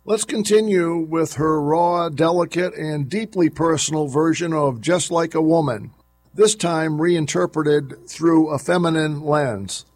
Let's continue with her raw, delicate, and deeply personal version of Just Like a Woman, this time reinterpreted through a feminine lens.